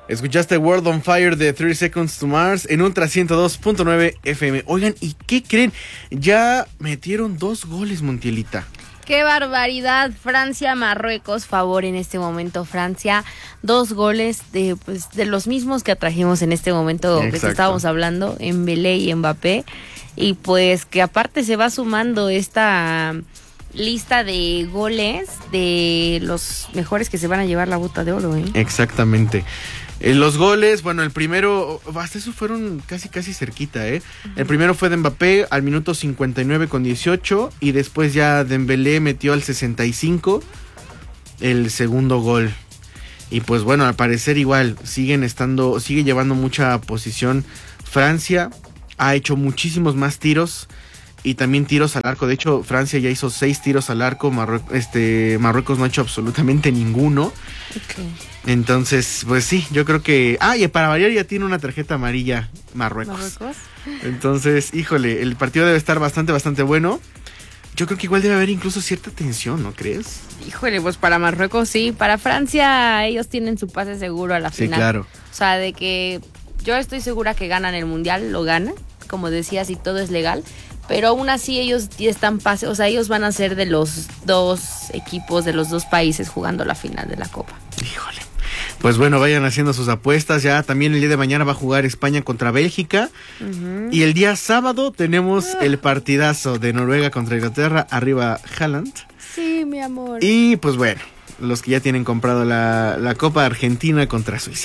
Escuchaste World on Fire de 30 Seconds to Mars en Ultra 102.9 FM. Oigan, ¿y qué creen? Ya metieron 2 goles, Montielita. ¡Qué barbaridad! Francia-Marruecos, favor en este momento Francia. 2 goles de los mismos que atrajimos en este momento. Exacto. Que estábamos hablando, Dembélé y Mbappé. Y pues que aparte se va sumando esta lista de goles de los mejores que se van a llevar la bota de oro, ¿eh? Exactamente. Los goles, bueno, el primero, hasta eso fueron casi cerquita, ¿eh? Uh-huh. El primero fue de Mbappé al minuto 59 con 18 y después ya Dembélé metió al 65 el segundo gol. Y pues bueno, al parecer igual, sigue llevando mucha posición. Francia ha hecho muchísimos más tiros y también tiros al arco. De hecho, Francia ya hizo 6 tiros al arco, Marruecos no ha hecho absolutamente ninguno. Okay. Entonces, pues sí, yo creo que... y para variar ya tiene una tarjeta amarilla Marruecos. Entonces, híjole, el partido debe estar bastante bueno. Yo creo que igual debe haber incluso cierta tensión, ¿no crees? Híjole, pues para Marruecos sí. Para Francia ellos tienen su pase seguro a la final. Sí, claro. O sea, de que yo estoy segura que ganan el Mundial, lo ganan. Como decías, y todo es legal. Pero aún así ellos están ellos van a ser de los 2 equipos, de los 2 países jugando la final de la Copa. Híjole. Pues bueno, vayan haciendo sus apuestas. Ya también el día de mañana va a jugar España contra Bélgica. Uh-huh. Y el día sábado tenemos el partidazo de Noruega contra Inglaterra. Arriba Haaland. Sí, mi amor. Y pues bueno, los que ya tienen comprado la Copa, Argentina contra Suiza.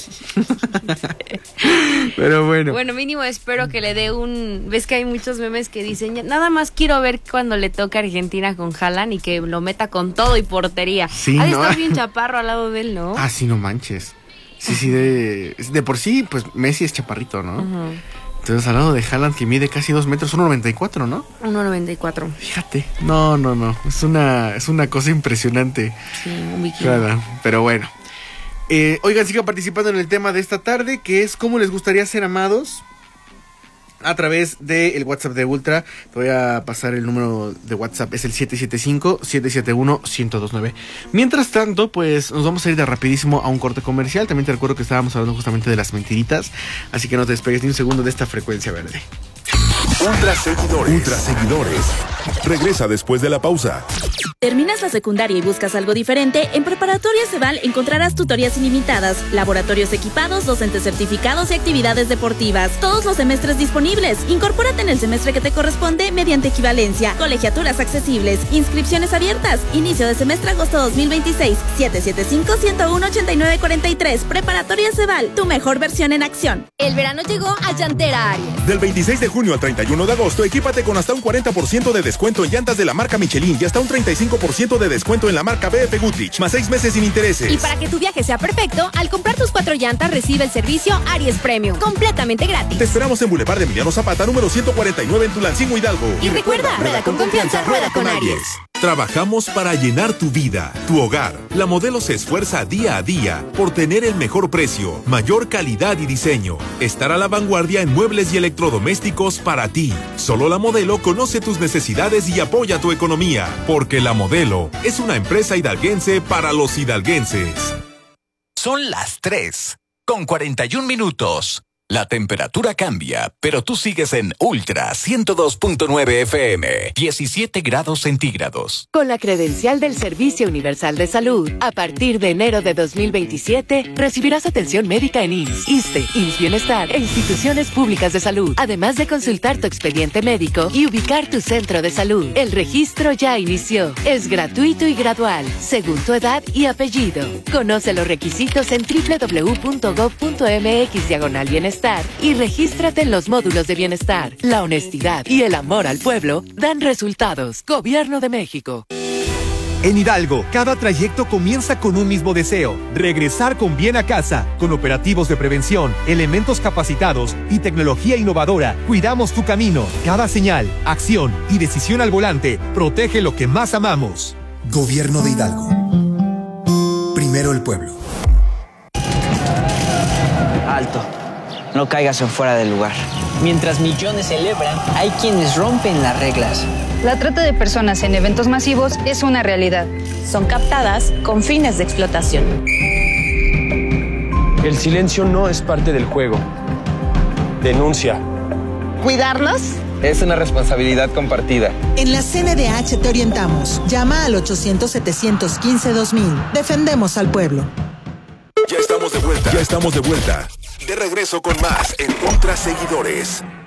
Pero bueno. Bueno, mínimo espero que le dé ves que hay muchos memes que dicen, nada más quiero ver cuando le toque a Argentina con Haaland y que lo meta con todo y portería. Sí, ha de estar bien chaparro al lado de él, ¿no? Sí, no manches. Sí, de por sí, pues Messi es chaparrito, ¿no? Uh-huh. Entonces al lado de Haaland, que mide casi 2 metros, 1.94, ¿no? 1.94. Fíjate, no, es una cosa impresionante. Sí, un vikingo. Claro, pero bueno. Oigan, sigan participando en el tema de esta tarde, que es cómo les gustaría ser amados a través del WhatsApp de Ultra. Te voy a pasar el número de WhatsApp, es el 775-771-1029. Mientras tanto, pues nos vamos a ir de rapidísimo a un corte comercial. También te recuerdo que estábamos hablando justamente de las mentiritas, así que no te despegues ni un segundo de esta frecuencia verde. Ultra seguidores. Regresa después de la pausa. ¿Terminas la secundaria y buscas algo diferente? En Preparatoria Ceval encontrarás tutorías ilimitadas, laboratorios equipados, docentes certificados y actividades deportivas. Todos los semestres disponibles. Incorpórate en el semestre que te corresponde mediante equivalencia. Colegiaturas accesibles. Inscripciones abiertas. Inicio de semestre agosto 2026. 775-101-8943. Preparatoria Ceval, tu mejor versión en acción. El verano llegó a Llantera Aries. Del 26 de junio al 31 de agosto, equípate con hasta un 40% de descuento en llantas de la marca Michelin y hasta un 35% de descuento en la marca BF Goodrich, más 6 meses sin intereses. Y para que tu viaje sea perfecto, al comprar tus 4 llantas, recibe el servicio Aries Premium, completamente gratis. Te esperamos en Boulevard de Emiliano Zapata, número 149 en Tulancingo, Hidalgo. Y recuerda, rueda con confianza, rueda con Aries. Trabajamos para llenar tu vida, tu hogar. La Modelo se esfuerza día a día por tener el mejor precio, mayor calidad y diseño. Estar a la vanguardia en muebles y electrodomésticos para ti. Solo La Modelo conoce tus necesidades y apoya tu economía. Porque La Modelo es una empresa hidalguense para los hidalguenses. Son las 3:41. La temperatura cambia, pero tú sigues en Ultra 102.9 FM, 17 grados centígrados. Con la credencial del Servicio Universal de Salud, a partir de enero de 2027, recibirás atención médica en IMSS, ISSSTE, IMSS Bienestar e instituciones públicas de salud, además de consultar tu expediente médico y ubicar tu centro de salud. El registro ya inició. Es gratuito y gradual, según tu edad y apellido. Conoce los requisitos en www.gov.mx/bienestar y regístrate en los módulos de bienestar. La honestidad y el amor al pueblo dan resultados. Gobierno de México. En Hidalgo, cada trayecto comienza con un mismo deseo: regresar con bien a casa. Con operativos de prevención, elementos capacitados y tecnología innovadora, cuidamos tu camino. Cada señal, acción y decisión al volante protege lo que más amamos. Gobierno de Hidalgo. Primero el pueblo. Alto. No caigas en fuera del lugar. Mientras millones celebran, hay quienes rompen las reglas. La trata de personas en eventos masivos es una realidad. Son captadas con fines de explotación. El silencio no es parte del juego. Denuncia. ¿Cuidarnos? Es una responsabilidad compartida. En la CNDH te orientamos. Llama al 800-715-2000. Defendemos al pueblo. Ya estamos de vuelta. De regreso con más en Ultra Seguidores.